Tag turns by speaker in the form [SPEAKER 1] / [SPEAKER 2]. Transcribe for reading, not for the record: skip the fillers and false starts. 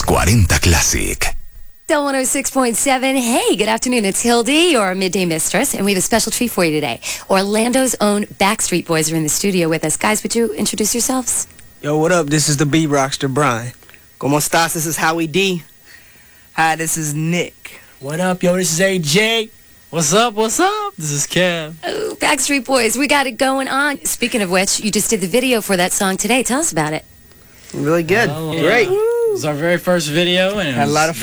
[SPEAKER 1] 40 Classic.
[SPEAKER 2] Del 106.7. Hey, good afternoon. It's Hildy, your midday mistress, and we have a special treat for you today. Orlando's own Backstreet Boys are in the studio with us. Guys, would you introduce yourselves?
[SPEAKER 3] Yo, what up? This is the B-Rockster Brian.
[SPEAKER 4] ¿Cómo estás? This is Howie D.
[SPEAKER 3] Hi, this is Nick.
[SPEAKER 5] What up, yo? This is AJ.
[SPEAKER 6] What's up? What's up? This is Cam.
[SPEAKER 2] Oh, Backstreet Boys, we got it going on. Speaking of which, you just did the video for that song today. Tell us about it.
[SPEAKER 4] Really good.
[SPEAKER 6] Oh,
[SPEAKER 4] Great.
[SPEAKER 6] It was our very first video, and it
[SPEAKER 4] Had a
[SPEAKER 6] was
[SPEAKER 4] lot of